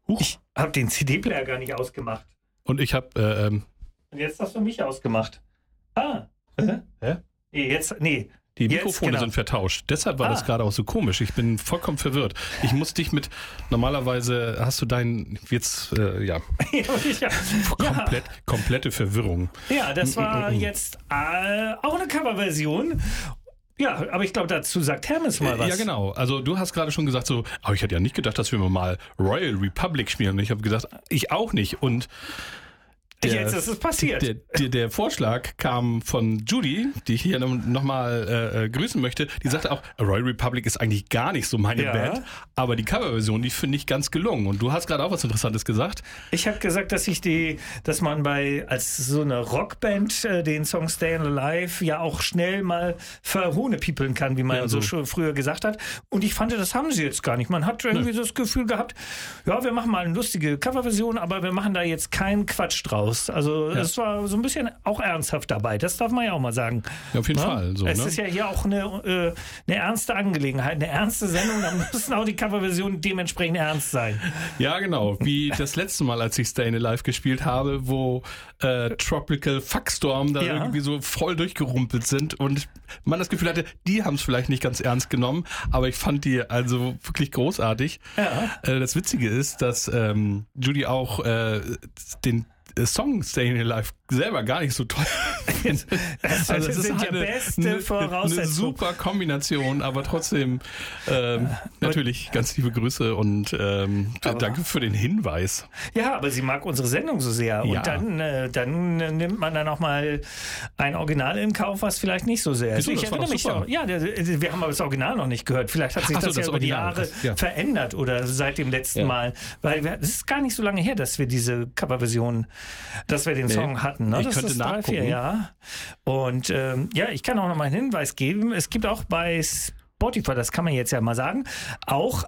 Ich habe den CD-Player gar nicht ausgemacht. Und ich habe... Und jetzt hast du mich ausgemacht. Hä? Nee. Die Mikrofone sind vertauscht. Deshalb war das gerade auch so komisch. Ich bin vollkommen verwirrt. Ich muss dich normalerweise hast du komplette Verwirrung. Ja, das war jetzt auch eine Coverversion. Ja, aber ich glaube, dazu sagt Hermes mal was. Ja, genau. Also du hast gerade schon gesagt aber ich hätte ja nicht gedacht, dass wir mal Royal Republic spielen. Und ich habe gesagt, ich auch nicht. Und jetzt ist es passiert. Der Vorschlag kam von Judy, die ich hier nochmal grüßen möchte. Die sagte auch, Royal Republic ist eigentlich gar nicht so meine Band, aber die Coverversion, die finde ich ganz gelungen. Und du hast gerade auch was Interessantes gesagt. Ich habe gesagt, dass man als so eine Rockband den Song Stayin' Alive ja auch schnell mal verhohnepiepeln kann, wie man so früher gesagt hat. Und ich fand, das haben sie jetzt gar nicht. Man hat irgendwie das Gefühl gehabt, ja, wir machen mal eine lustige Coverversion, aber wir machen da jetzt keinen Quatsch draus. Also es war so ein bisschen auch ernsthaft dabei. Das darf man ja auch mal sagen. Ja, auf jeden Fall. So, es ist ja hier auch eine ernste Angelegenheit, eine ernste Sendung. Da müssen auch die Coverversionen dementsprechend ernst sein. Ja, genau. Wie das letzte Mal, als ich Stayin' Alive gespielt habe, wo Tropical Fuckstorm da irgendwie so voll durchgerumpelt sind und man das Gefühl hatte, die haben es vielleicht nicht ganz ernst genommen, aber ich fand die also wirklich großartig. Ja. Das Witzige ist, dass Judy auch den Song Stayin' Alive selber gar nicht so toll findet. Das sind ja beste Voraussetzungen. Eine super Kombination, aber trotzdem natürlich ganz liebe Grüße und danke für den Hinweis. Ja, aber sie mag unsere Sendung so sehr und dann nimmt man dann auch mal ein Original in Kauf, was vielleicht nicht so sehr ist. Ich erinnere mich auch. Ja, wir haben aber das Original noch nicht gehört. Vielleicht hat sich das ja über die Jahre verändert oder seit dem letzten Mal. Weil es ist gar nicht so lange her, dass wir diese Coverversion, dass wir den Song hatten. Ne? Ich das könnte ist nachgucken. 3-4 Jahre. Und ich kann auch noch mal einen Hinweis geben. Es gibt auch bei Spotify, das kann man jetzt ja mal sagen, auch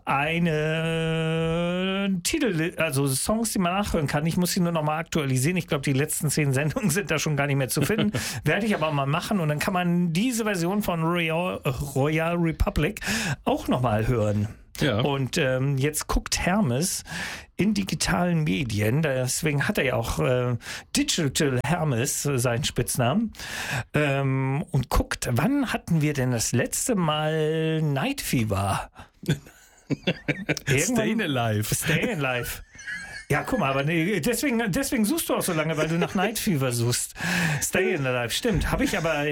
eine Titel, also Songs, die man nachhören kann. Ich muss sie nur noch mal aktualisieren. Ich glaube, die letzten 10 Sendungen sind da schon gar nicht mehr zu finden. Werde ich aber mal machen und dann kann man diese Version von Royal Republic auch noch mal hören. Ja. Und jetzt guckt Hermes in digitalen Medien, deswegen hat er ja auch Digital Hermes, seinen Spitznamen, und guckt, wann hatten wir denn das letzte Mal Night Fever? Stayin' Alive. Stayin' Alive. Ja, guck mal, aber deswegen suchst du auch so lange, weil du nach Night Fever suchst. Stayin' Alive, stimmt. Habe ich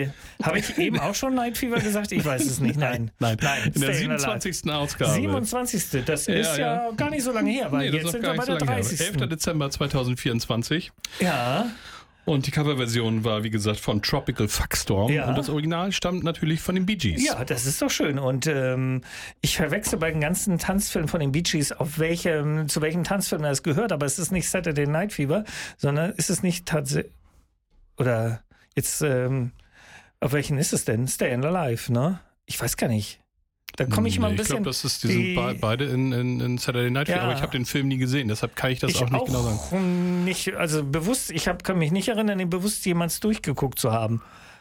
eben auch schon Night Fever gesagt? Ich weiß es nicht. Nein. In der 27. Ausgabe. 27. Das ist ja gar nicht so lange her, weil jetzt sind wir bei der 30. 11. Dezember 2024. Ja. Und die Coverversion war, wie gesagt, von Tropical Fuckstorm. Ja. Und das Original stammt natürlich von den Bee Gees. Ja, das ist doch schön. Und ich verwechsel bei den ganzen Tanzfilmen von den Bee Gees, zu welchem Tanzfilm das gehört. Aber es ist nicht Saturday Night Fever, sondern ist es nicht tatsächlich... Oder jetzt... auf welchen ist es denn? Stayin' Alive, ne? Ich weiß gar nicht. Da komme ich mal ein bisschen... Ich glaube, die sind beide in Saturday Night Fever, aber ich habe den Film nie gesehen, deshalb kann ich das auch nicht genau sagen. Also bewusst, kann mich nicht erinnern, den bewusst jemals durchgeguckt zu haben.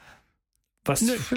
Was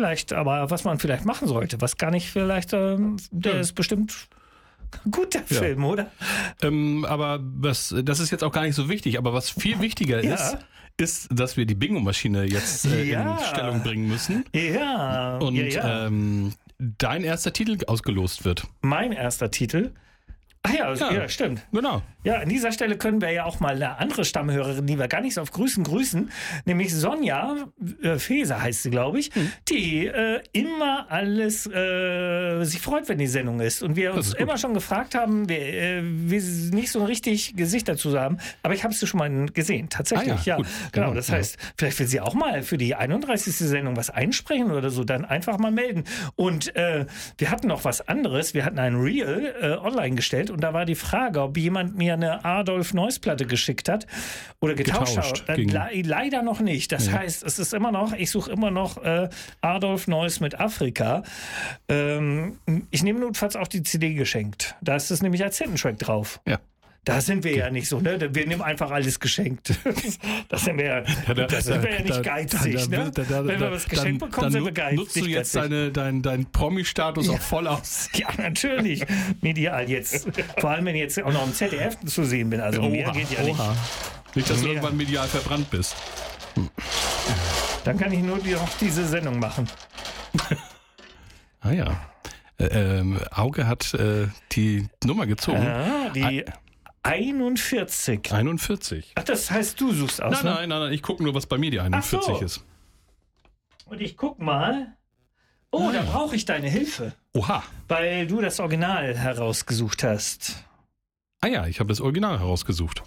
man vielleicht machen sollte, was gar nicht vielleicht, der ist bestimmt gut, der Film, oder? Aber das ist jetzt auch gar nicht so wichtig, aber was viel wichtiger ist, dass wir die Bingo-Maschine jetzt in Stellung bringen müssen. Ja. Und dein erster Titel ausgelost wird. Mein erster Titel? Ach ja, stimmt. Genau. Ja, an dieser Stelle können wir ja auch mal eine andere Stammhörerin, die wir gar nicht so auf grüßen, nämlich Sonja Feser heißt sie, glaube ich, die immer alles sich freut, wenn die Sendung ist. Und wir uns immer schon gefragt haben, wir nicht so richtig Gesicht dazu haben, aber ich habe sie schon mal gesehen, tatsächlich. Gut. Genau, das heißt, vielleicht will sie auch mal für die 31. Sendung was einsprechen oder so, dann einfach mal melden. Und wir hatten noch was anderes, wir hatten ein Reel online gestellt und da war die Frage, ob jemand mir eine Adolf Neuss Platte geschickt hat oder getauscht hat. Leider noch nicht. Das heißt, es ist immer noch, ich suche immer noch Adolf Neuss mit Afrika. Ich nehme notfalls auch die CD geschenkt. Da ist es nämlich als Hidden-Track drauf. Ja. Da sind wir ja nicht so, ne? Wir nehmen einfach alles geschenkt. Das sind wir ja nicht geizig, ne? Wenn wir was geschenkt bekommen, sind wir geizig. Nutzt du jetzt deinen Promi-Status auch voll aus? Ja, natürlich. Medial jetzt. Vor allem, wenn ich jetzt auch noch im ZDF zu sehen bin. Also mehr geht ja nicht. Nicht, dass du irgendwann medial verbrannt bist. Dann kann ich nur noch diese Sendung machen. Ah ja. Auge hat die Nummer gezogen. Die 41. 41. Ach, das heißt, du suchst aus, Nein, ich gucke nur, was bei mir die 41 ist. Und ich guck mal. Oh, da brauche ich deine Hilfe. Oha. Weil du das Original herausgesucht hast. Ah ja, ich habe das Original herausgesucht.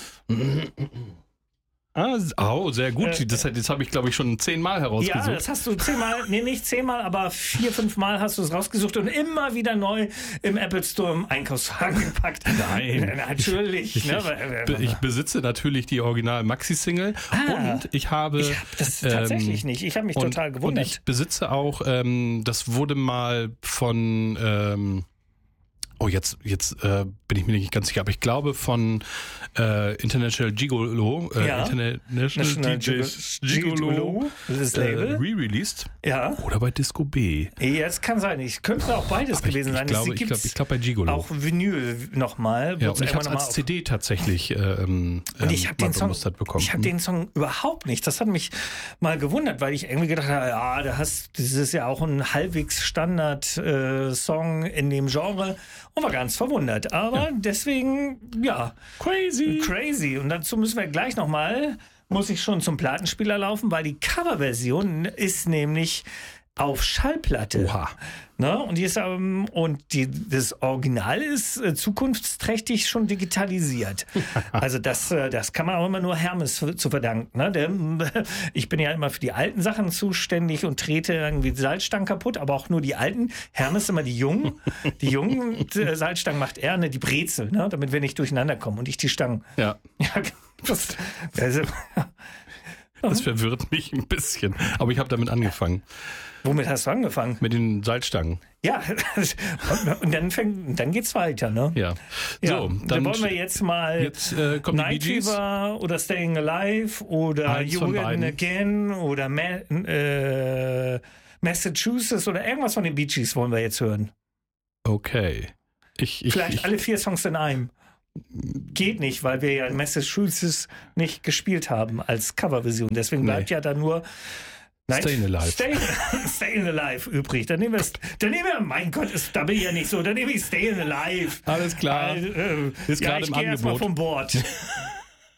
Sehr gut. Das habe ich, glaube ich, schon 10-mal herausgesucht. Ja, das hast du 10-mal, nee, nicht 10-mal, aber 4-5-mal hast du es rausgesucht und immer wieder neu im Apple Store im Einkaufswagen gepackt. Nein. Natürlich. Ich besitze natürlich die Original-Maxi-Single und ich habe... Ich hab das tatsächlich nicht. Ich habe mich total gewundert. Und ich besitze auch, das wurde mal von... jetzt bin ich mir nicht ganz sicher, aber ich glaube von International Gigolo, International Gigolo, das Label, re-released. Ja. Oder bei Disco B. Jetzt kann sein. Ich könnte auch beides gewesen sein. Ich glaube bei Gigolo. Auch Vinyl nochmal. Ja, und ich habe es als CD tatsächlich und ich habe den Song bekommen. Ich habe den Song überhaupt nicht. Das hat mich mal gewundert, weil ich irgendwie gedacht habe, das ist ja auch ein halbwegs Standard-Song in dem Genre. Und war ganz verwundert. Aber deswegen, crazy. Und dazu müssen wir gleich nochmal, muss ich schon zum Plattenspieler laufen, weil die Coverversion ist nämlich auf Schallplatte. Oha. Ne? Und das Original ist zukunftsträchtig schon digitalisiert. Also das kann man auch immer nur Hermes zu verdanken. Ne? Ich bin ja immer für die alten Sachen zuständig und trete irgendwie Salzstangen kaputt, aber auch nur die alten. Hermes immer die jungen. Die jungen Salzstangen macht er, die Brezel, ne? Damit wir nicht durcheinander kommen und ich die Stangen. Ja. Das verwirrt mich ein bisschen. Aber ich habe damit angefangen. Womit hast du angefangen? Mit den Salzstangen. Ja, und dann geht's weiter, ne? Ja. So, dann wollen wir jetzt mal kommt Night die Bee Gees Fever oder Staying Alive oder You Win Again oder Massachusetts oder irgendwas von den Bee Gees wollen wir jetzt hören. Okay. Vielleicht alle 4 Songs in einem. Geht nicht, weil wir ja Massachusetts nicht gespielt haben als Coverversion. Deswegen bleibt ja dann nur Staying Alive. Staying Alive übrig. Dann nehmen wir, mein Gott, da bin ich ja nicht so, dann nehme ich Staying Alive. Alles klar. Ist gerade im Angebot. Ich gehe erstmal vom Bord.